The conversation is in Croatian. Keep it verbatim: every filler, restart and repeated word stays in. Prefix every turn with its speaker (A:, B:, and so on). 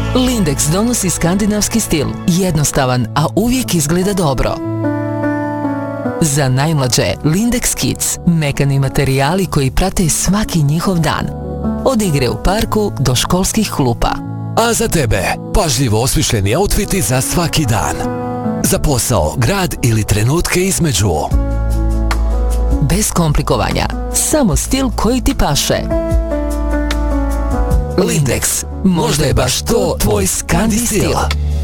A: Lindex donosi skandinavski stil, jednostavan, a uvijek izgleda dobro. Za najmlađe Lindex Kids, mekani materijali koji prate svaki njihov dan. Od igre u parku do školskih klupa.
B: A za tebe, pažljivo osmišljeni outfiti za svaki dan. Za posao, grad ili trenutke između.
A: Bez komplikovanja, samo stil koji ti paše.
B: Lindex, možda je baš to tvoj skandi stil.